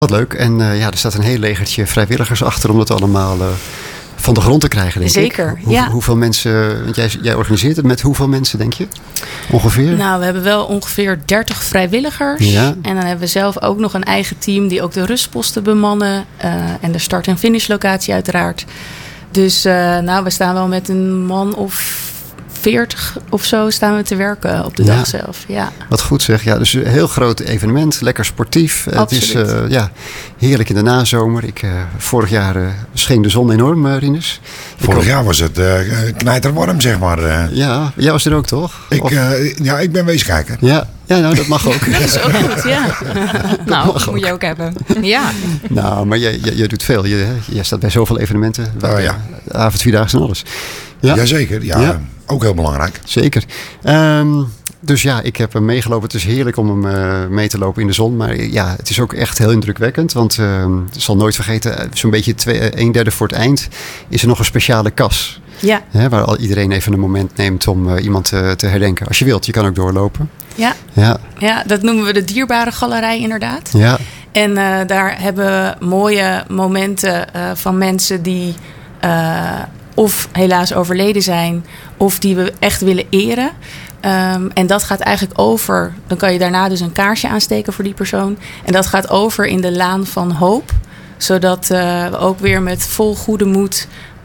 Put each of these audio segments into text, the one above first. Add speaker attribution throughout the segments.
Speaker 1: Wat leuk. En er staat een heel legertje vrijwilligers achter om dat allemaal van de grond te krijgen, denk
Speaker 2: Zeker,
Speaker 1: ik.
Speaker 2: ja.
Speaker 1: Hoeveel mensen, want jij organiseert het met hoeveel mensen, denk je? Ongeveer?
Speaker 2: Nou, we hebben wel ongeveer 30 vrijwilligers.
Speaker 1: Ja.
Speaker 2: En dan hebben we zelf ook nog een eigen team die ook de rustposten bemannen. En de start- en finishlocatie uiteraard. Dus we staan wel met een man of 40 of zo staan we te werken op de dag zelf. Ja.
Speaker 1: Wat goed zeg. Ja, dus een heel groot evenement. Lekker sportief.
Speaker 2: Absoluut.
Speaker 1: Het is heerlijk in de nazomer. Vorig jaar scheen de zon enorm, Rinus.
Speaker 3: Vorig jaar was het knijterwarm, zeg maar.
Speaker 1: Ja, jij was er ook, toch?
Speaker 3: Ik ben wezen kijken.
Speaker 1: Ja, nou, dat mag ook.
Speaker 2: Dat is ook goed, ja.
Speaker 4: Nou, dat moet je ook hebben. Ja.
Speaker 1: Nou, maar jij doet veel. Jij staat bij zoveel evenementen.
Speaker 3: Ja.
Speaker 1: Avondvierdaagse en alles. Ja.
Speaker 3: Jazeker, ja. Ook heel belangrijk.
Speaker 1: Zeker. Dus ik heb hem meegelopen. Het is heerlijk om hem mee te lopen in de zon. Maar ja, het is ook echt heel indrukwekkend. Want ik zal nooit vergeten, zo'n beetje 1/3 voor het eind is er nog een speciale kas.
Speaker 2: Ja.
Speaker 1: Waar al iedereen even een moment neemt om iemand te herdenken. Als je wilt, je kan ook doorlopen.
Speaker 2: Ja, dat noemen we de dierbare galerij inderdaad.
Speaker 1: Ja.
Speaker 2: En daar hebben we mooie momenten van mensen die of helaas overleden zijn, of die we echt willen eren. En dat gaat eigenlijk over. Dan kan je daarna dus een kaarsje aansteken voor die persoon. En dat gaat over in de laan van hoop. Zodat we ook weer met vol goede moed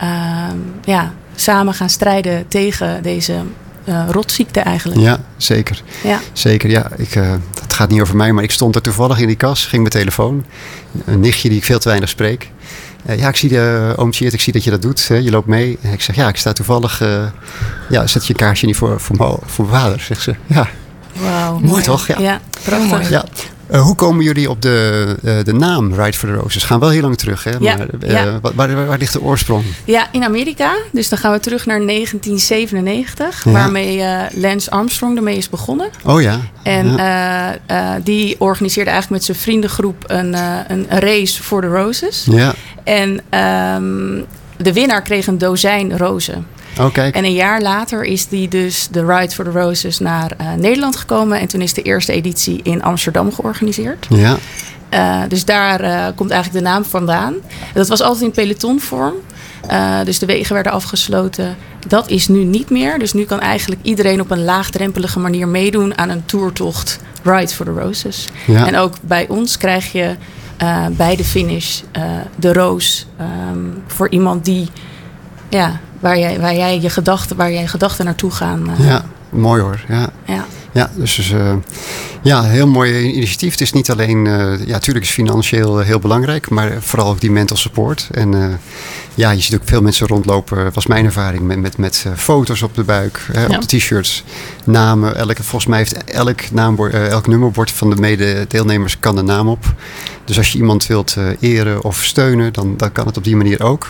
Speaker 2: samen gaan strijden tegen deze rotziekte eigenlijk.
Speaker 1: Ja, zeker.
Speaker 2: Ja.
Speaker 1: Zeker, ja. Het gaat niet over mij, maar ik stond er toevallig in die kas. Ging mijn telefoon. Een nichtje die ik veel te weinig spreek. Ik zie oom Tjeerd, ik zie dat je dat doet. Je loopt mee. En ik zeg, ik sta toevallig... zet je een kaarsje niet voor mijn vader, zegt ze. Ja.
Speaker 2: Wauw.
Speaker 1: Mooi toch?
Speaker 2: Ja, prachtig.
Speaker 1: Ja. Hoe komen jullie op de naam Ride for the Roses? Gaan wel heel lang terug, hè? Maar, waar ligt de oorsprong?
Speaker 2: Ja, in Amerika. Dus dan gaan we terug naar 1997. Waarmee Lance Armstrong ermee is begonnen.
Speaker 1: Oh ja.
Speaker 2: En die organiseerde eigenlijk met zijn vriendengroep een race voor de Roses.
Speaker 1: Ja.
Speaker 2: En de winnaar kreeg een dozijn rozen.
Speaker 1: Oh, kijk.
Speaker 2: En een jaar later is die dus de Ride for the Roses naar Nederland gekomen. En toen is de eerste editie in Amsterdam georganiseerd.
Speaker 1: Ja.
Speaker 2: Dus daar komt eigenlijk de naam vandaan. Dat was altijd in pelotonvorm. Dus de wegen werden afgesloten. Dat is nu niet meer. Dus nu kan eigenlijk iedereen op een laagdrempelige manier meedoen aan een toertocht Ride for the Roses. Ja. En ook bij ons krijg je bij de finish de roos voor iemand die... waar jij je gedachten naartoe gaan.
Speaker 1: Ja, mooi hoor. Ja, dus heel mooi initiatief. Het is niet alleen, natuurlijk is financieel heel belangrijk, maar vooral ook die mental support. En je ziet ook veel mensen rondlopen, was mijn ervaring, met foto's op de buik, op de t-shirts, namen. Volgens mij heeft elk nummerbord van de mede-deelnemers kan een naam op. Dus als je iemand wilt eren of steunen, dan kan het op die manier ook.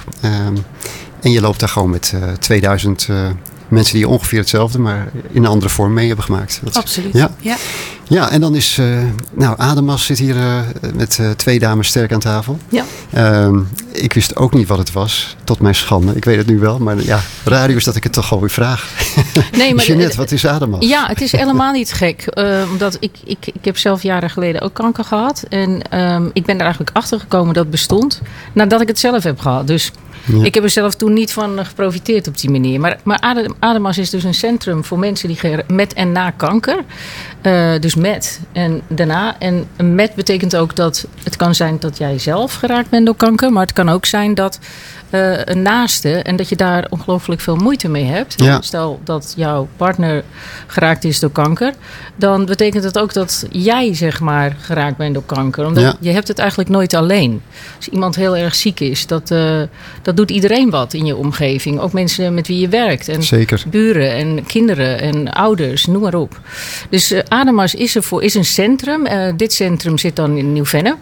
Speaker 1: En je loopt daar gewoon met 2000 mensen die ongeveer hetzelfde, maar in een andere vorm mee hebben gemaakt.
Speaker 2: Absoluut.
Speaker 1: Ja, en dan is... Ademas zit hier met 2 dames sterk aan tafel.
Speaker 2: Ja.
Speaker 1: Ik wist ook niet wat het was, tot mijn schande. Ik weet het nu wel, maar radio is dat ik het toch alweer vraag. Nee, maar Jeanette, wat is Ademas?
Speaker 4: Ja, het is helemaal niet gek. Omdat ik heb zelf jaren geleden ook kanker gehad. En ik ben er eigenlijk achter gekomen dat het bestond, nadat ik het zelf heb gehad. Dus... Ja. Ik heb er zelf toen niet van geprofiteerd op die manier. Maar Ademas is dus een centrum voor mensen die met en na kanker. Dus met en daarna. En met betekent ook dat het kan zijn dat jij zelf geraakt bent door kanker. Maar het kan ook zijn dat een naaste en dat je daar ongelooflijk veel moeite mee hebt. Ja. Stel dat jouw partner geraakt is door kanker. Dan betekent het ook dat jij zeg maar geraakt bent door kanker. Omdat je hebt het eigenlijk nooit alleen. Als iemand heel erg ziek is, dat doet iedereen wat in je omgeving. Ook mensen met wie je werkt. En
Speaker 1: zeker. Buren
Speaker 4: en kinderen en ouders, noem maar op. Dus Ademas is een centrum. Dit centrum zit dan in Nieuw-Vennep.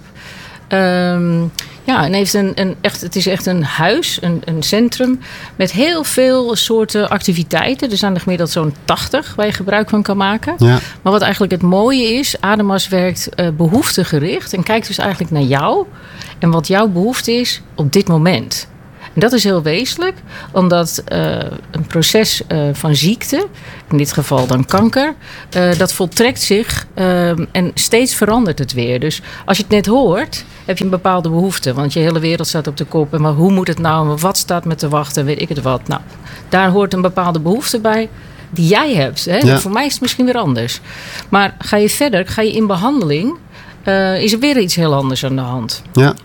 Speaker 4: En heeft het is echt een huis, een centrum met heel veel soorten activiteiten. Er zijn er gemiddeld zo'n 80 waar je gebruik van kan maken. Ja. Maar wat eigenlijk het mooie is, Ademas werkt behoeftegericht en kijkt dus eigenlijk naar jou en wat jouw behoefte is op dit moment. En dat is heel wezenlijk, omdat een proces van ziekte, in dit geval dan kanker, dat voltrekt zich en steeds verandert het weer. Dus als je het net hoort, heb je een bepaalde behoefte. Want je hele wereld staat op de kop. En maar hoe moet het nou? Wat staat me te wachten? Weet ik het wat? Nou, daar hoort een bepaalde behoefte bij die jij hebt. Hè? Ja. Voor mij is het misschien weer anders. Maar ga je verder, ga je in behandeling, is er weer iets heel anders aan de hand. Ja.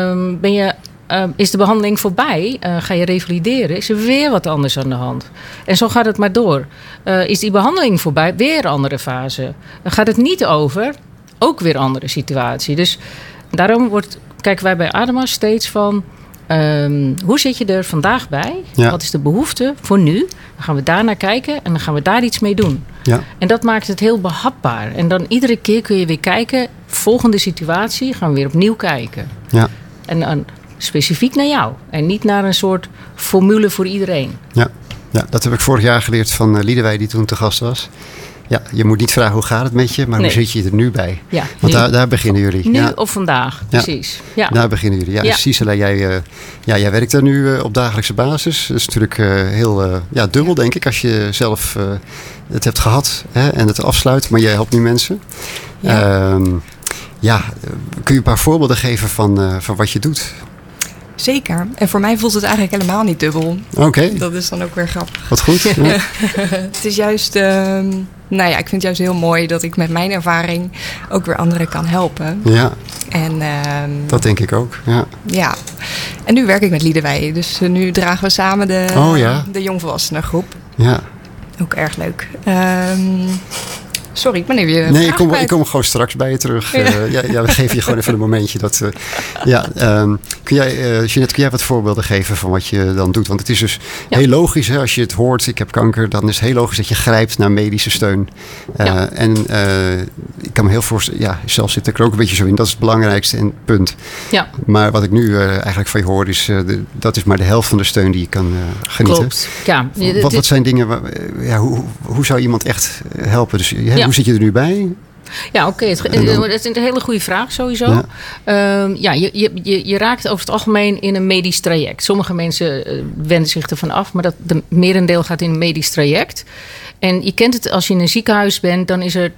Speaker 4: Is de behandeling voorbij? Ga je revalideren? Is er weer wat anders aan de hand? En zo gaat het maar door. Is die behandeling voorbij? Weer een andere fase. Gaat het niet over? Ook weer een andere situatie. Dus daarom kijken wij bij Ademas steeds van, hoe zit je er vandaag bij? Ja. Wat is de behoefte voor nu? Dan gaan we daar naar kijken en dan gaan we daar iets mee doen. Ja. En dat maakt het heel behapbaar. En dan iedere keer kun je weer kijken, volgende situatie gaan we weer opnieuw kijken. Ja. En specifiek naar jou. En niet naar een soort formule voor iedereen. Ja, dat heb ik vorig jaar geleerd van Liedewij, die toen te gast was. Ja, je moet niet vragen hoe gaat het met je, maar hoe zit je er nu bij? Ja, want daar beginnen jullie. Nu of vandaag, precies. Ja.
Speaker 1: Daar beginnen jullie. Ja, ja. Dus Cisela, jij werkt daar nu op dagelijkse basis. Dat is natuurlijk heel dubbel, denk ik, als je zelf het hebt gehad en het afsluit. Maar jij helpt nu mensen. Ja. Kun je een paar voorbeelden geven van wat je doet?
Speaker 5: Zeker. En voor mij voelt het eigenlijk helemaal niet dubbel.
Speaker 1: Oké.
Speaker 5: Dat is dan ook weer grappig.
Speaker 1: Wat goed. Ja.
Speaker 5: Het is juist, ik vind het juist heel mooi dat ik met mijn ervaring ook weer anderen kan helpen. Ja. En,
Speaker 1: dat denk ik ook. Ja.
Speaker 5: Ja. En nu werk ik met Liedewij. Dus nu dragen we samen de jongvolwassenengroep. Ja. Ook erg leuk. Sorry, ik ben even je vraag
Speaker 1: ik kom gewoon straks bij je terug. Ja. We geven je gewoon even een momentje. Kun jij wat voorbeelden geven van wat je dan doet? Want het is dus heel logisch, hè, als je het hoort, ik heb kanker, dan is het heel logisch dat je grijpt naar medische steun. En ik kan me heel voorstellen, zelf zit ik er ook een beetje zo in, dat is het belangrijkste en punt. Ja. Maar wat ik nu eigenlijk van je hoor, is dat is maar de helft van de steun die je kan genieten.
Speaker 4: Klopt. Ja.
Speaker 1: Wat zijn dingen, hoe zou iemand echt helpen? Dus hoe zit je er nu bij?
Speaker 4: Ja, oké. Het is een hele goede vraag sowieso. Ja. Je raakt over het algemeen in een medisch traject. Sommige mensen wenden zich ervan af, maar de merendeel gaat in een medisch traject. En je kent het, als je in een ziekenhuis bent, dan is er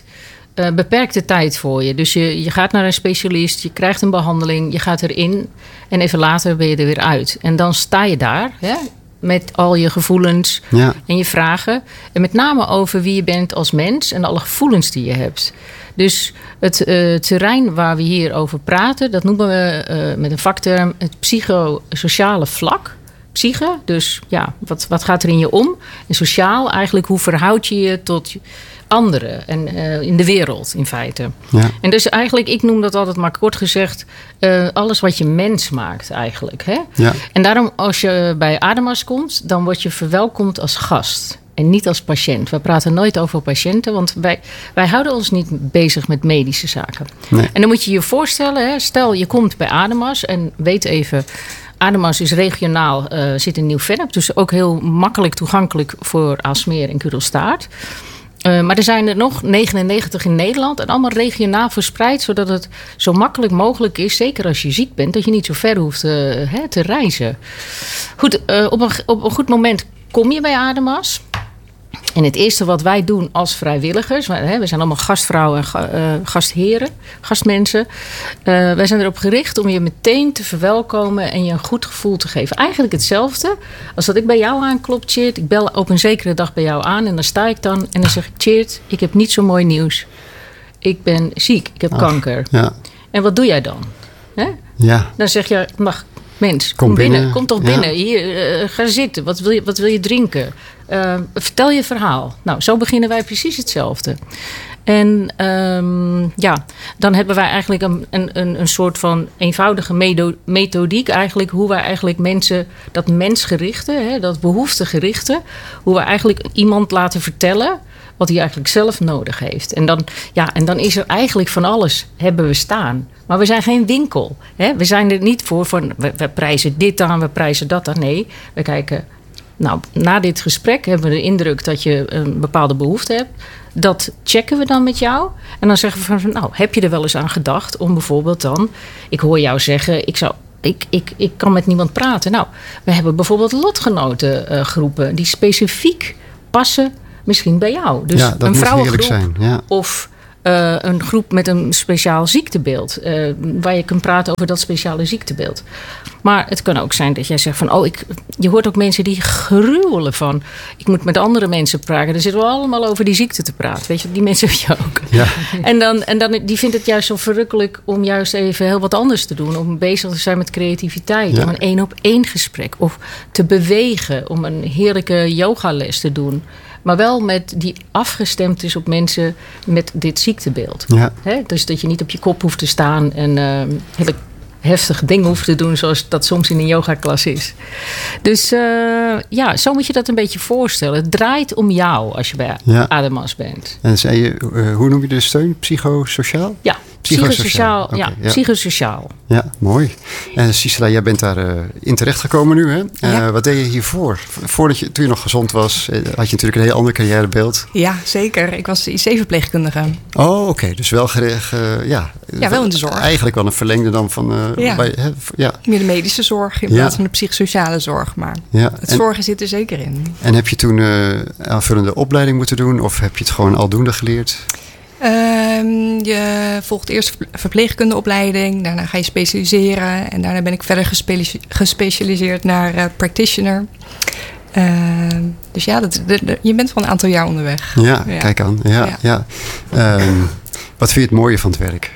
Speaker 4: beperkte tijd voor je. Dus je gaat naar een specialist, je krijgt een behandeling, je gaat erin en even later ben je er weer uit. En dan sta je daar, hè, met al je gevoelens en je vragen. En met name over wie je bent als mens en alle gevoelens die je hebt. Dus het terrein waar we hier over praten, dat noemen we met een vakterm het psychosociale vlak. Psyche, dus wat gaat er in je om? En sociaal eigenlijk, hoe verhoud je je tot anderen en in de wereld in feite. Ja. En dus eigenlijk, ik noem dat altijd maar kort gezegd, alles wat je mens maakt eigenlijk. Hè? Ja. En daarom als je bij Ademas komt, dan word je verwelkomd als gast. En niet als patiënt. We praten nooit over patiënten, want wij houden ons niet bezig met medische zaken. Nee. En dan moet je je voorstellen, hè, stel je komt bij Ademas en weet even, Ademas is regionaal, zit in Nieuw-Vennep, dus ook heel makkelijk toegankelijk voor Aalsmeer en Kudelstaart. Maar er zijn er nog 99 in Nederland en allemaal regionaal verspreid, zodat het zo makkelijk mogelijk is, zeker als je ziek bent, dat je niet zo ver hoeft te reizen. Goed, op een goed moment kom je bij Ademas. En het eerste wat wij doen als vrijwilligers, we zijn allemaal gastvrouwen en gastheren, gastmensen. Wij zijn erop gericht om je meteen te verwelkomen en je een goed gevoel te geven. Eigenlijk hetzelfde als dat ik bij jou aanklop, Tjeerd. Ik bel op een zekere dag bij jou aan en dan sta ik dan en dan zeg ik, Tjeerd, ik heb niet zo mooi nieuws. Ik ben ziek, ik heb kanker. Ja. En wat doe jij dan? Hè? Ja. Dan zeg je, mens, kom binnen. Kom toch binnen. Hier, ga zitten. Wat wil je drinken? Vertel je verhaal. Nou, zo beginnen wij precies hetzelfde. En dan hebben wij eigenlijk een soort van eenvoudige methodiek eigenlijk, hoe wij eigenlijk mensen, dat mensgerichte, dat behoeftegerichte, hoe we eigenlijk iemand laten vertellen wat hij eigenlijk zelf nodig heeft. En dan is er eigenlijk van alles hebben we staan. Maar we zijn geen winkel. Hè? We zijn er niet voor van, we prijzen dit aan, we prijzen dat aan. Nee, we kijken, na dit gesprek hebben we de indruk dat je een bepaalde behoefte hebt. Dat checken we dan met jou. En dan zeggen we van, heb je er wel eens aan gedacht om bijvoorbeeld dan, ik hoor jou zeggen, ik zou ik kan met niemand praten. Nou, we hebben bijvoorbeeld lotgenotengroepen die specifiek passen misschien bij jou. Dus
Speaker 1: dat
Speaker 4: een
Speaker 1: moet
Speaker 4: vrouwengroep
Speaker 1: zijn. Ja.
Speaker 4: Of een groep met een speciaal ziektebeeld. Waar je kunt praten over dat speciale ziektebeeld. Maar het kan ook zijn dat jij zegt van... je hoort ook mensen die gruwelen van... ik moet met andere mensen praten. Dan zitten we allemaal over die ziekte te praten. Weet je, die mensen heb je ook.
Speaker 1: Ja.
Speaker 4: En dan die vindt het juist zo verrukkelijk... om juist even heel wat anders te doen. Om bezig te zijn met creativiteit. Ja. Om een 1-op-1 gesprek. Of te bewegen. Om een heerlijke yogales te doen. Maar wel met die afgestemd is op mensen met dit ziektebeeld. Ja. Dus dat je niet op je kop hoeft te staan en hele heftige dingen hoeft te doen... zoals dat soms in een yogaklas is. Dus zo moet je dat een beetje voorstellen. Het draait om jou als je bij Ademas bent.
Speaker 1: En zei je, hoe noem je de steun? Psychosociaal?
Speaker 4: Ja. Psychosociaal. Okay, ja, psychosociaal.
Speaker 1: Ja, mooi. En Cicela, jij bent daar in terechtgekomen nu, hè? Wat deed je hiervoor? Toen je nog gezond was, had je natuurlijk een heel ander carrièrebeeld.
Speaker 5: Ja, zeker. Ik was IC-verpleegkundige.
Speaker 1: Oh, oké. Dus wel
Speaker 5: wel in de zorg.
Speaker 1: Eigenlijk wel een verlengde dan van...
Speaker 5: Meer de medische zorg in plaats van de psychosociale zorg. Maar het zorgen zit er zeker in.
Speaker 1: En heb je toen aanvullende opleiding moeten doen? Of heb je het gewoon aldoende geleerd?
Speaker 5: Je volgt eerst verpleegkundeopleiding. Daarna ga je specialiseren. En daarna ben ik verder gespecialiseerd naar practitioner. Dus je bent wel een aantal jaar onderweg.
Speaker 1: Ja, kijk aan. Ja. Wat vind je het mooie van het werk?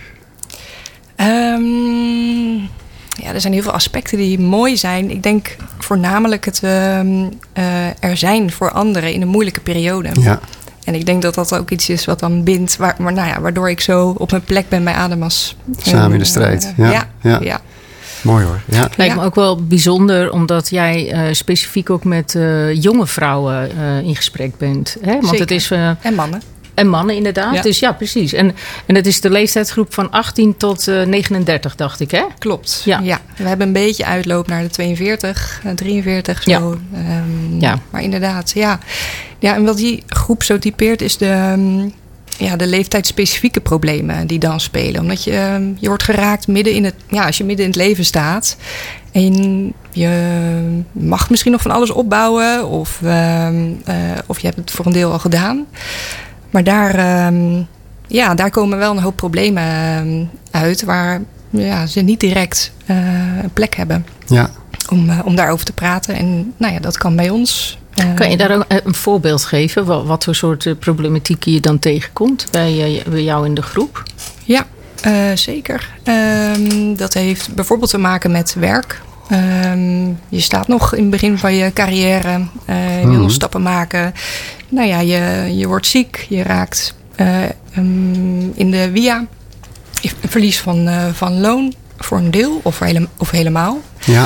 Speaker 5: Er zijn heel veel aspecten die mooi zijn. Ik denk voornamelijk het er zijn voor anderen in een moeilijke periode. Ja. En ik denk dat dat ook iets is wat dan bindt, waardoor ik zo op mijn plek ben bij Ademas.
Speaker 1: Samen in de strijd. Ja. Mooi hoor. Ja.
Speaker 4: Lijkt me ook wel bijzonder, omdat jij specifiek ook met jonge vrouwen in gesprek bent. Hè? Want het is,
Speaker 5: en mannen.
Speaker 4: En mannen inderdaad. Ja. Dus ja, precies. En het is de leeftijdsgroep van 18 tot 39, dacht ik, hè?
Speaker 5: Klopt. Ja. We hebben een beetje uitloop naar de 42, 43, zo. Maar inderdaad, ja. Ja, en wat die groep zo typeert is de leeftijdsspecifieke problemen die dan spelen. Omdat je wordt geraakt midden in als je midden in het leven staat. En je mag misschien nog van alles opbouwen. Of je hebt het voor een deel al gedaan. Maar daar komen wel een hoop problemen uit waar ze niet direct een plek hebben om daarover te praten. En dat kan bij ons.
Speaker 4: Kan je daar ook een voorbeeld geven? Wat voor soort problematiek je dan tegenkomt bij jou in de groep?
Speaker 5: Ja, zeker. Dat heeft bijvoorbeeld te maken met werk. Je staat nog in het begin van je carrière. Je wil nog stappen maken. Je wordt ziek. Je raakt in de WIA. Verlies van loon voor een deel of helemaal. Ja.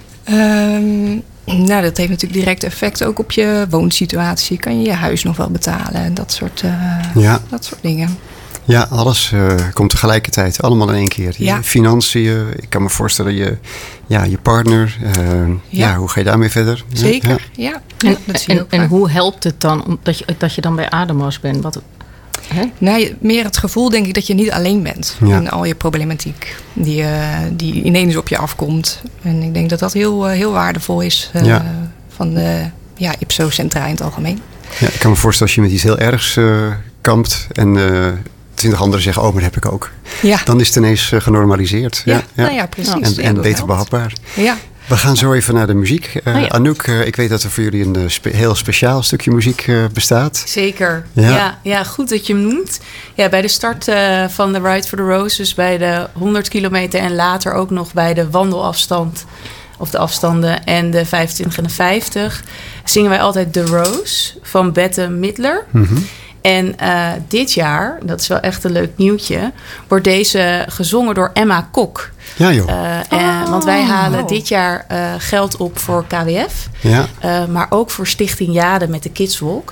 Speaker 5: Dat heeft natuurlijk direct effect ook op je woonsituatie. Kan je je huis nog wel betalen? En dat soort dingen.
Speaker 1: Ja, alles komt tegelijkertijd. Allemaal in één keer. Je financiën, ik kan me voorstellen je partner. Hoe ga je daarmee verder?
Speaker 5: Zeker, ja.
Speaker 4: En hoe helpt het dan dat je dan bij Ademas bent?
Speaker 5: Meer het gevoel denk ik dat je niet alleen bent. In al je problematiek die ineens op je afkomt. En ik denk dat dat heel, heel waardevol is van de Ipso-centra in het algemeen.
Speaker 1: Ja, ik kan me voorstellen als je met iets heel ergs kampt en 20 anderen zeggen, maar dat heb ik ook. Ja. Dan is het ineens genormaliseerd.
Speaker 5: Precies.
Speaker 1: En beter behapbaar. Ja. We gaan zo even naar de muziek. Anouk, ik weet dat er voor jullie een heel speciaal stukje muziek bestaat.
Speaker 2: Zeker. Ja, goed dat je hem noemt. Ja, bij de start van de Ride for the Roses, bij de 100 kilometer en later ook nog bij de wandelafstand of de afstanden en de 25 en de 50 zingen wij altijd The Rose van Bette Midler. Mm-hmm. En dit jaar, dat is wel echt een leuk nieuwtje, wordt deze gezongen door Emma Kok.
Speaker 1: Ja joh.
Speaker 2: Want wij halen dit jaar geld op voor KWF. Ja. Maar ook voor Stichting Jade met de Kids Walk.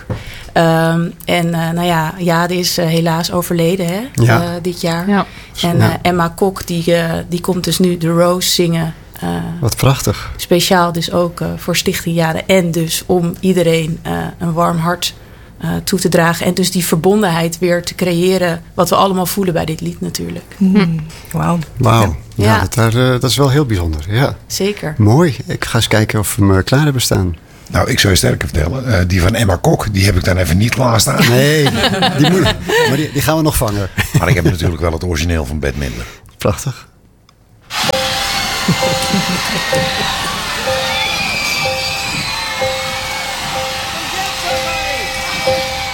Speaker 2: Jade is helaas overleden dit jaar. Ja. En Emma Kok die komt dus nu de Rose zingen.
Speaker 1: Wat prachtig.
Speaker 2: Speciaal dus ook voor Stichting Jade. En dus om iedereen een warm hart toe te dragen. En dus die verbondenheid weer te creëren. Wat we allemaal voelen bij dit lied natuurlijk.
Speaker 5: Wauw.
Speaker 1: Ja, dat is wel heel bijzonder. Ja.
Speaker 2: Zeker.
Speaker 1: Mooi. Ik ga eens kijken of we hem klaar hebben staan.
Speaker 3: Nou, ik zou je sterker vertellen. Die van Emma Kok, die heb ik dan even niet klaarstaan.
Speaker 1: Nee, maar die gaan we nog vangen.
Speaker 3: Maar ik heb natuurlijk wel het origineel van Bette Midler.
Speaker 1: Prachtig.